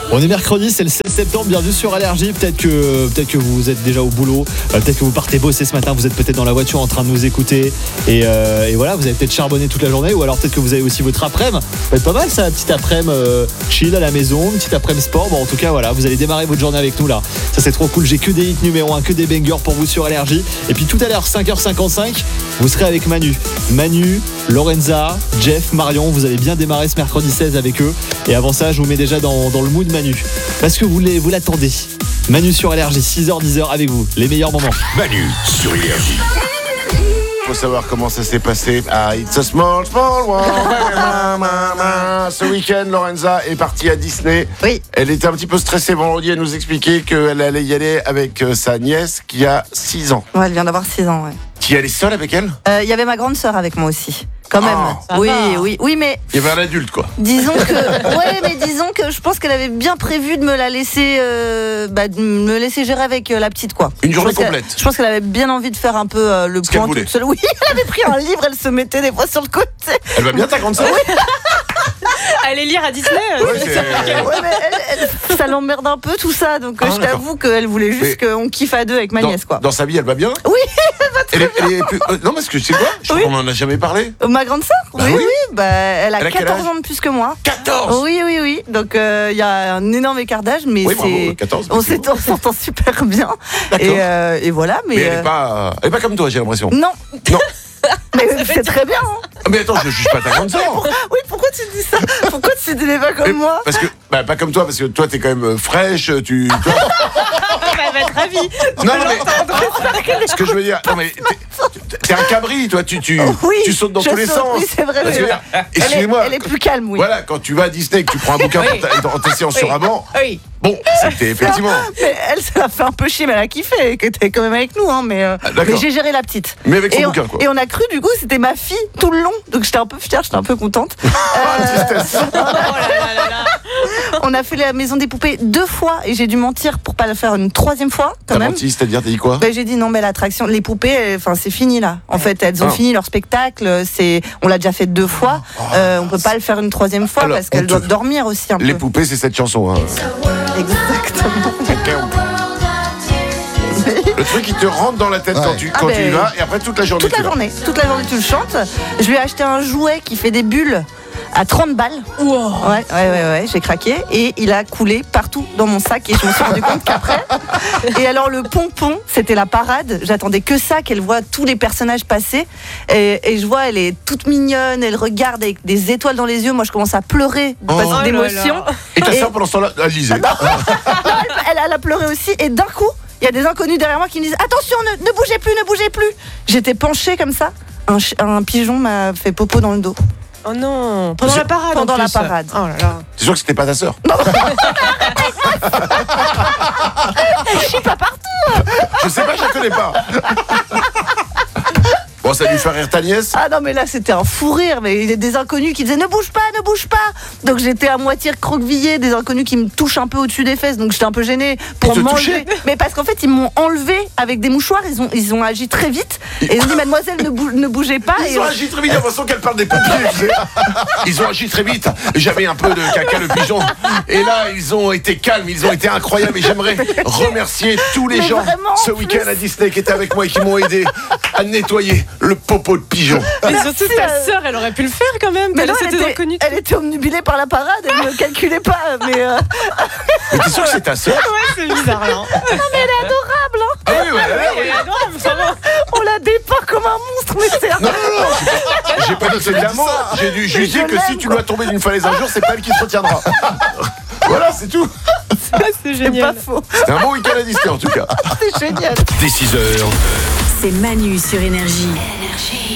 On est mercredi, c'est le 7 septembre, bienvenue sur Allergie. Peut-être que vous êtes déjà au boulot, peut-être que vous partez bosser ce matin, vous êtes peut-être dans la voiture en train de nous écouter et voilà, vous avez peut-être charbonné toute la journée ou alors peut-être que vous avez aussi votre après-midi. Ça va être pas mal ça, petite après-midi chill à la maison, une petite après-midi sport. Bon, en tout cas, voilà, vous allez démarrer votre journée avec nous là. Ça c'est trop cool, j'ai que des hits numéro 1, que des bangers pour vous sur Allergie. Et puis tout à l'heure, 5h55, vous serez avec Manu, Lorenza, Jeff, Marion. Vous allez bien démarrer ce mercredi 16 avec eux. Et avant ça, je vous mets déjà dans le mood Manu. Parce que vous l'attendez. Manu sur Allergie, 6h, 10h avec vous. Les meilleurs moments. Manu sur Allergie. Faut savoir comment ça s'est passé. Ah, it's a small world. Ce week-end, Lorenza est partie à Disney. Oui. Elle était un petit peu stressée vendredi. Elle nous expliquait qu'elle allait y aller avec sa nièce qui a 6 ans. Ouais, elle vient d'avoir 6 ans, ouais. Tu y allais seule avec elle? Il y avait ma grande sœur avec moi aussi. Quand même. Oui, mais Il y avait un adulte, quoi. disons que je pense qu'elle avait bien prévu de me la laisser, de me laisser gérer avec la petite, quoi. Une journée Je pense complète. Je pense qu'elle avait bien envie de faire un peu le qu'elle point voulait. toute seule. Oui, elle avait pris un livre, elle se mettait des fois sur le côté. Elle va bien, ta grande sœur? Aller lire à Disney. Ouais, c'est- Ouais, mais ça l'emmerde un peu tout ça, donc je d'accord. t'avoue qu'elle voulait juste Mais- qu'on kiffe à deux avec ma nièce, quoi. Dans sa vie, elle va bien? Oui, Elle est plus... non, parce que tu sais quoi? Je crois Oui. qu'on en a jamais parlé. ma grande sœur, Bah oui, oui. elle a Elle a quel 14 âge ans de plus que moi. 14! Oui. Donc il y a un énorme écart d'âge, mais Oui, bravo, c'est 14, on effectivement. s'entend super bien. D'accord. Et voilà, mais Mais elle est pas comme toi, j'ai l'impression. non. Non. Mais c'est très bien. Hein. Ah, mais attends, je juge pas ta grande sœur. Oui, pourquoi tu dis ça? Pourquoi tu dis pas comme Mais moi? Parce que, pas comme toi, parce que toi, t'es quand même fraîche, tu... toi- Elle va être ravie. Non, mais... Ce que je veux dire, non, mais t'es un cabri, toi, tu Oui, sautes dans je tous les saute, sens. oui, c'est vrai, Parce que, mais excusez-moi, elle est plus calme, oui. voilà, quand tu vas à Disney, que tu prends un bouquin Oui. pour tes séances sur avant, Oui. bon, c'était effectivement... Mais elle, ça l'a fait un peu chier, mais elle a kiffé, que t'es quand même avec nous, hein, mais d'accord. j'ai géré la petite. Mais avec son et bouquin, quoi. Et on a cru, du coup, c'était ma fille tout le long, donc j'étais un peu fière, j'étais un peu contente. On a fait la maison des poupées 2 fois et j'ai dû mentir pour pas le faire une 3e fois, quand T'as même. menti, c'est-à-dire, t'as dit quoi? J'ai dit non, mais l'attraction, les poupées, enfin c'est fini là. En fait, elles ont Ah. fini leur spectacle. On l'a déjà fait 2 fois. On peut pas le faire une 3e fois Alors, parce qu'elles on doivent dormir aussi un Les peu. poupées, c'est cette chanson. Hein. Exactement. Le truc qui te rentre dans la tête quand tu y vas, et après toute la journée. Toute la tu vas. journée, tu le chantes. Je lui ai acheté un jouet qui fait des bulles à 30 balles. Wow. Ouais, j'ai craqué et il a coulé partout dans mon sac et je me suis rendu compte qu'après. Et alors le pompon, c'était la parade. J'attendais que ça, qu'elle voit tous les personnages passer et je vois, elle est toute mignonne, elle regarde avec des étoiles dans les yeux. Moi, je commence à pleurer d'émotion. Et ta soeur, pendant ce temps-là, elle lisait. Elle a pleuré aussi et d'un coup, il y a des inconnus derrière moi qui me disent attention, ne bougez plus. J'étais penchée comme ça. Un pigeon m'a fait popo dans le dos. Oh non. Pendant la parade. Pendant en la plus. parade. Oh là là. C'est sûr que c'était pas ta soeur. Je suis pas partout. Je sais pas, je la connais pas. Bon, ça a dû faire rire ta nièce. Ah non, mais là c'était un fou rire, mais il y a des inconnus qui disaient ne bouge pas. Donc j'étais à moitié recroquevillée, des inconnus qui me touchent un peu au-dessus des fesses, donc j'étais un peu gênée pour Ils te m'enlever. Mais parce qu'en fait ils m'ont enlevé avec des mouchoirs, ils ont agi très vite et ils ont dit mademoiselle ne bougez pas. Ils ont agi très vite, j'ai l'impression qu'elle parle des pompiers. tu sais. Ils ont agi très vite. J'avais un peu de caca le pigeon. Et là, ils ont été calmes, ils ont été incroyables. Et j'aimerais remercier tous les Mais gens vraiment, ce en week-end plus. à Disney qui étaient avec moi et qui m'ont aidé à nettoyer le popo de pigeon. Mais Merci, surtout ta sœur, elle aurait pu le faire quand même. Mais non, c'était inconnu. elle était omnubilée par la parade, elle ne calculait pas, mais Mais t'es sûr que c'est ta sœur? Ouais, c'est bizarre. Hein. elle est adorable, hein. Ah oui, ouais, Elle est adorable, vraiment. On la dépeint comme un monstre, mais c'est Non, j'ai pas dit que c'était un mot. J'ai dû Mais dire je que l'aime, si tu quoi. dois tomber d'une falaise un jour, c'est pas elle qui te retiendra. Voilà, c'est tout. C'est pas génial. faux. C'était un bon week-end à Disney en tout cas. C'est génial. Dès 6h, C'est Manu sur Énergie.